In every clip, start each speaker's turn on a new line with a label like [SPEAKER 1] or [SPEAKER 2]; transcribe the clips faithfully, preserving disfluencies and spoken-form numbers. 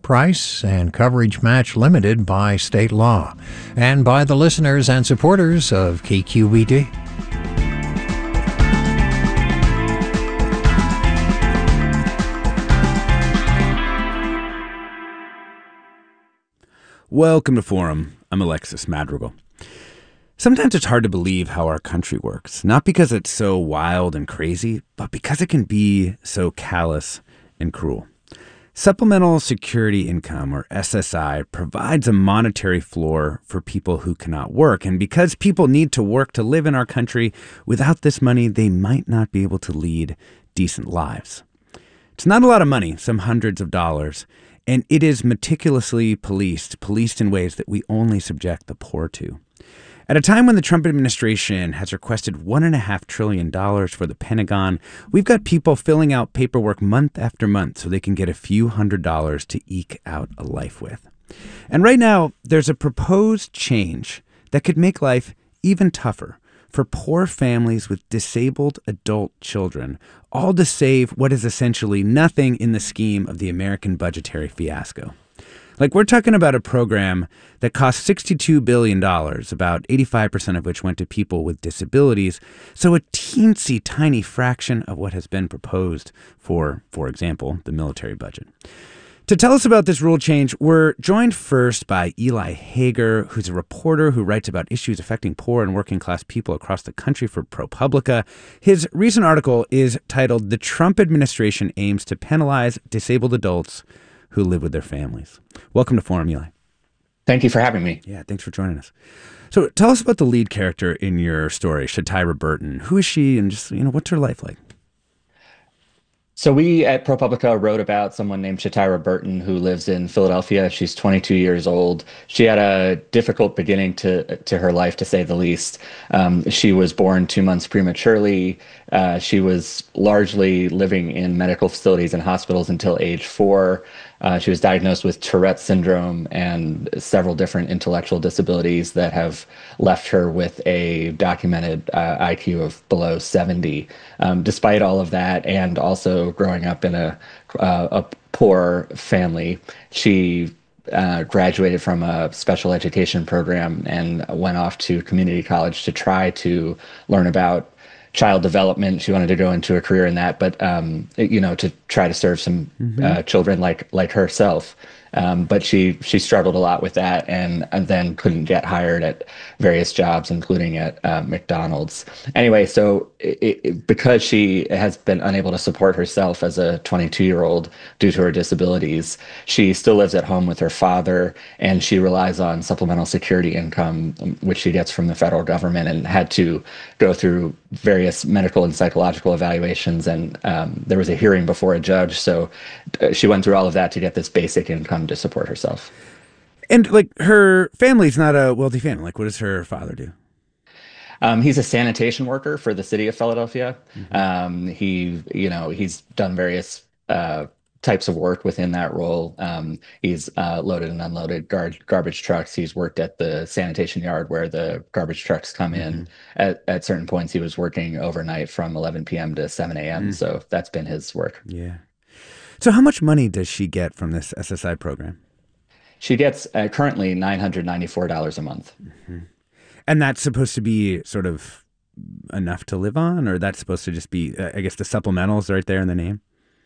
[SPEAKER 1] price and coverage match limited by state law and by the listeners and supporters of K Q B D.
[SPEAKER 2] Welcome to Forum. I'm Alexis Madrigal. Sometimes it's hard to believe how our country works, not because it's so wild and crazy, but because it can be so callous and cruel. Supplemental Security Income, or S S I, provides a monetary floor for people who cannot work. And because people need to work to live in our country, without this money, they might not be able to lead decent lives. It's not a lot of money, some hundreds of dollars, and it is meticulously policed, policed in ways that we only subject the poor to. At a time when the Trump administration has requested one point five trillion dollars for the Pentagon, we've got people filling out paperwork month after month so they can get a few hundred dollars to eke out a life with. And right now, there's a proposed change that could make life even tougher for poor families with disabled adult children, all to save what is essentially nothing in the scheme of the American budgetary fiasco. Like, we're talking about a program that cost sixty-two billion dollars, about eighty-five percent of which went to people with disabilities, so a teensy tiny fraction of what has been proposed for, for example, the military budget. To tell us about this rule change, we're joined first by Eli Hager, who's a reporter who writes about issues affecting poor and working class people across the country for ProPublica. His recent article is titled "The Trump Administration Aims to Penalize Disabled Adults Who Live with Their Families." Welcome to Forum, Eli.
[SPEAKER 3] Thank you for having me.
[SPEAKER 2] Yeah, thanks for joining us. So tell us about the lead character in your story, Shatira Burton. Who is she, and just, you know, what's her life like?
[SPEAKER 3] So we at ProPublica wrote about someone named Shatira Burton who lives in Philadelphia. She's twenty-two years old. She had a difficult beginning to to her life, to say the least. Um, she was born two months prematurely. Uh, she was largely living in medical facilities and hospitals until age four. Uh, she was diagnosed with Tourette syndrome and several different intellectual disabilities that have left her with a documented uh, I Q of below seventy. Um, despite all of that, and also growing up in a, uh, a poor family, she uh, graduated from a special education program and went off to community college to try to learn about child development. She wanted to go into a career in that, but um, you know, to try to serve some mm-hmm. uh, children like like herself. Um, but she she struggled a lot with that, and, and then couldn't get hired at various jobs, including at uh, McDonald's. Anyway, so it, it, because she has been unable to support herself as a twenty-two-year-old due to her disabilities, she still lives at home with her father, and she relies on supplemental security income, which she gets from the federal government, and had to go through various medical and psychological evaluations. And um, there was a hearing before a judge, so she went through all of that to get this basic income to support herself.
[SPEAKER 2] And like, her family's not a wealthy family. Like, what does her father do?
[SPEAKER 3] Um, he's a sanitation worker for the city of Philadelphia.
[SPEAKER 2] Mm-hmm.
[SPEAKER 3] Um, he, you know, he's done various uh, types of work within that role. Um, he's uh, loaded and unloaded gar- garbage trucks. He's worked at the sanitation yard where the garbage trucks come in. Mm-hmm. At, at certain points, he was working overnight from eleven p.m. to seven a.m. Mm. So that's been his work.
[SPEAKER 2] Yeah. So how much money does she get from this S S I program?
[SPEAKER 3] She gets uh, currently nine hundred ninety-four dollars a month.
[SPEAKER 2] Mm-hmm. And that's supposed to be sort of enough to live on, or that's supposed to just be, uh, I guess the supplementals right there in the name?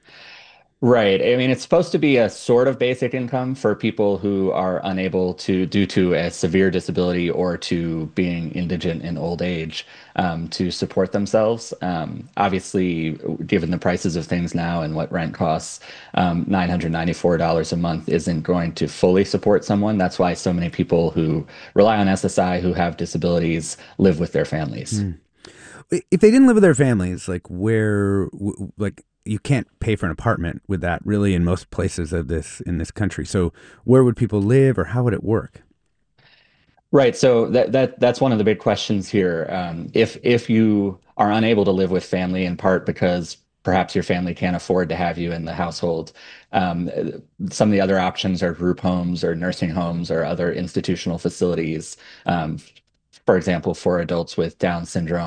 [SPEAKER 3] Right. I mean, it's supposed to be a sort of basic income for people who are unable to, due to a severe disability or to being indigent in old age, um, to support themselves. Um, obviously, given the prices of things now and what rent costs, um, nine hundred ninety-four dollars a month isn't going to fully support someone. That's why so many people who rely on S S I who have disabilities live with their families.
[SPEAKER 2] Mm. If they didn't live with their families, like where, like, you can't pay for an apartment with that really in most places of this in this country. So where would people live, or how would it work?
[SPEAKER 3] Right. So that that that's one of the big questions here. Um, if if you are unable to live with family, in part because perhaps your family can't afford to have you in the household, um, some of the other options are group homes or nursing homes or other institutional facilities. Um, for example, for adults with Down syndrome